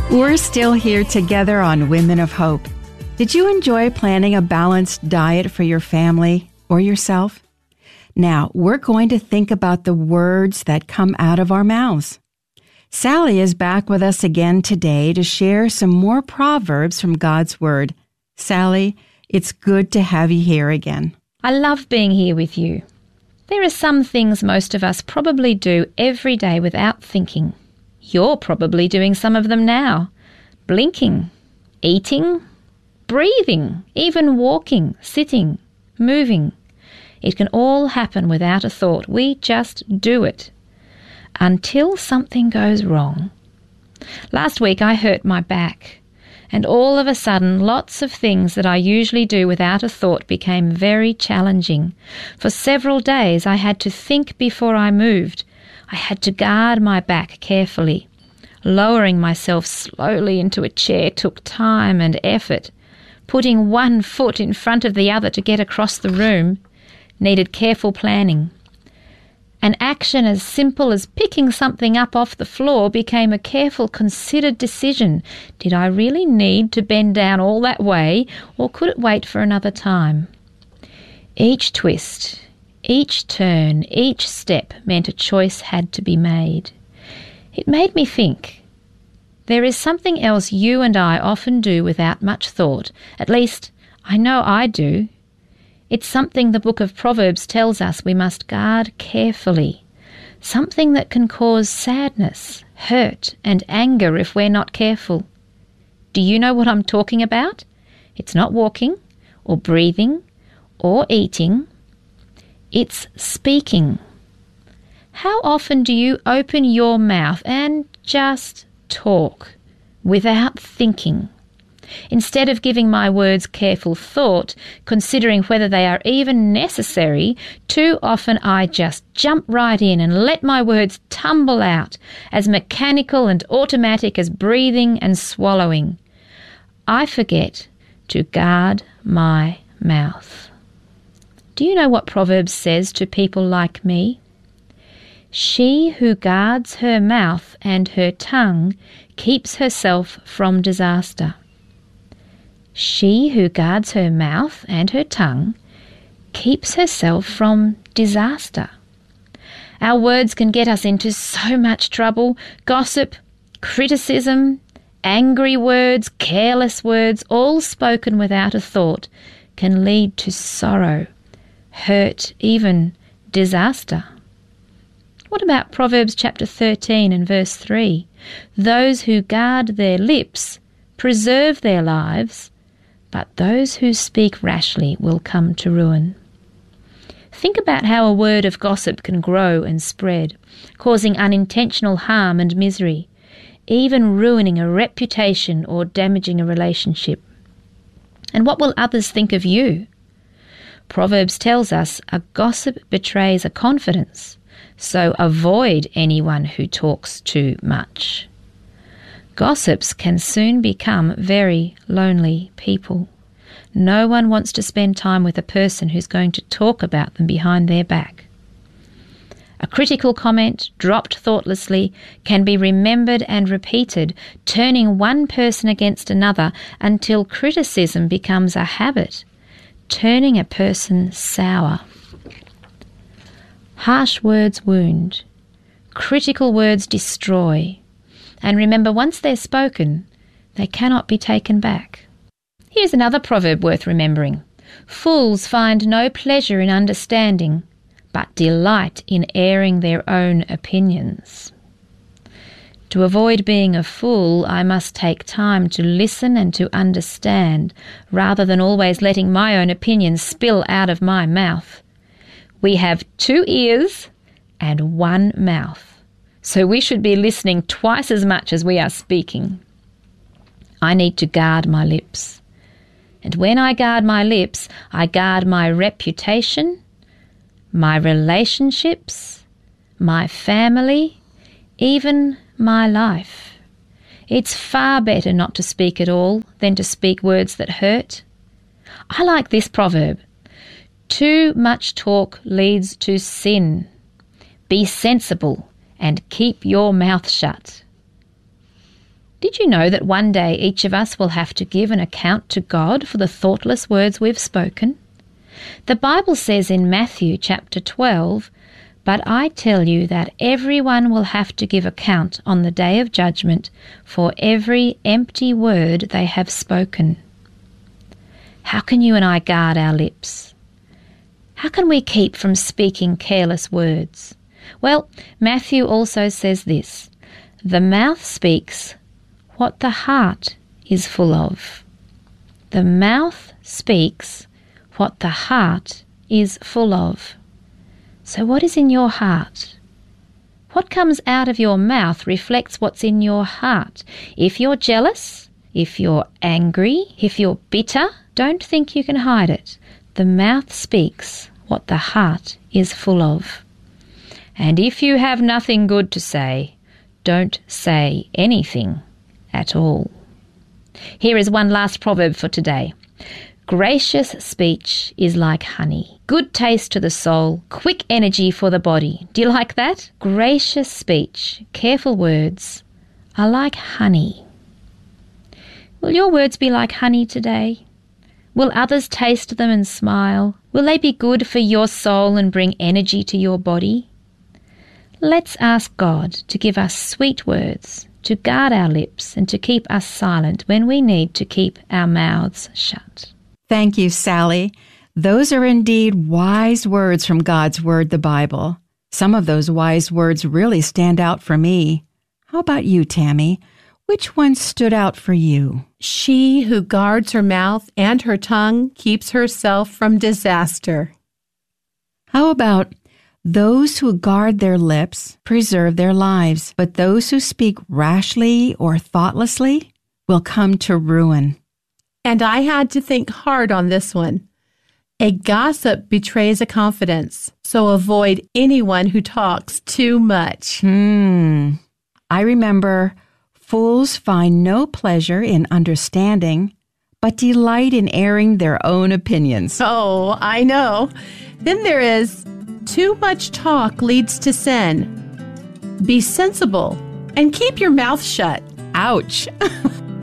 We're still here together on Women of Hope. Did you enjoy planning a balanced diet for your family or yourself? Now, we're going to think about the words that come out of our mouths. Sally is back with us again today to share some more proverbs from God's Word. Sally, it's good to have you here again. I love being here with you. There are some things most of us probably do every day without thinking. You're probably doing some of them now. Blinking, eating, breathing, even walking, sitting, moving. It can all happen without a thought. We just do it. Until something goes wrong. Last week I hurt my back, and all of a sudden lots of things that I usually do without a thought became very challenging. For several days I had to think before I moved. I had to guard my back carefully. Lowering myself slowly into a chair took time and effort. Putting one foot in front of the other to get across the room needed careful planning. An action as simple as picking something up off the floor became a careful, considered decision. Did I really need to bend down all that way, or could it wait for another time? Each twist, each turn, each step meant a choice had to be made. It made me think. There is something else you and I often do without much thought. At least, I know I do. It's something the book of Proverbs tells us we must guard carefully. Something that can cause sadness, hurt, and anger if we're not careful. Do you know what I'm talking about? It's not walking, or breathing, or eating. It's speaking. How often do you open your mouth and just talk without thinking? Instead of giving my words careful thought, considering whether they are even necessary, too often I just jump right in and let my words tumble out, as mechanical and automatic as breathing and swallowing. I forget to guard my mouth. Do you know what Proverbs says to people like me? She who guards her mouth and her tongue keeps herself from disaster. She who guards her mouth and her tongue keeps herself from disaster. Our words can get us into so much trouble. Gossip, criticism, angry words, careless words, all spoken without a thought, can lead to sorrow, hurt, even disaster. What about Proverbs chapter 13 and verse 3? Those who guard their lips preserve their lives, but those who speak rashly will come to ruin. Think about how a word of gossip can grow and spread, causing unintentional harm and misery, even ruining a reputation or damaging a relationship. And what will others think of you? Proverbs tells us a gossip betrays a confidence, so avoid anyone who talks too much. Gossips can soon become very lonely people. No one wants to spend time with a person who's going to talk about them behind their back. A critical comment, dropped thoughtlessly, can be remembered and repeated, turning one person against another until criticism becomes a habit, turning a person sour. Harsh words wound. Critical words destroy. And remember, once they're spoken, they cannot be taken back. Here's another proverb worth remembering. Fools find no pleasure in understanding, but delight in airing their own opinions. To avoid being a fool, I must take time to listen and to understand, rather than always letting my own opinions spill out of my mouth. We have 2 ears and 1 mouth. So we should be listening twice as much as we are speaking. I need to guard my lips. And when I guard my lips, I guard my reputation, my relationships, my family, even my life. It's far better not to speak at all than to speak words that hurt. I like this proverb. Too much talk leads to sin. Be sensible and keep your mouth shut. Did you know that one day each of us will have to give an account to God for the thoughtless words we've spoken? The Bible says in Matthew chapter 12, "But I tell you that everyone will have to give account on the day of judgment for every empty word they have spoken." How can you and I guard our lips? How can we keep from speaking careless words? Well, Matthew also says this, "The mouth speaks what the heart is full of." The mouth speaks what the heart is full of. So what is in your heart? What comes out of your mouth reflects what's in your heart. If you're jealous, if you're angry, if you're bitter, don't think you can hide it. The mouth speaks what the heart is full of. And if you have nothing good to say, don't say anything at all. Here is one last proverb for today. Gracious speech is like honey, good taste to the soul, quick energy for the body. Do you like that? Gracious speech, careful words are like honey. Will your words be like honey today? Will others taste them and smile? Will they be good for your soul and bring energy to your body? Let's ask God to give us sweet words, to guard our lips, and to keep us silent when we need to keep our mouths shut. Thank you, Sally. Those are indeed wise words from God's Word, the Bible. Some of those wise words really stand out for me. How about you, Tammy? Which one stood out for you? She who guards her mouth and her tongue keeps herself from disaster. How about those who guard their lips preserve their lives, but those who speak rashly or thoughtlessly will come to ruin? And I had to think hard on this one. A gossip betrays a confidence, so avoid anyone who talks too much. I remember, fools find no pleasure in understanding, but delight in airing their own opinions. Oh, I know. Then there is, too much talk leads to sin. Be sensible and keep your mouth shut. Ouch!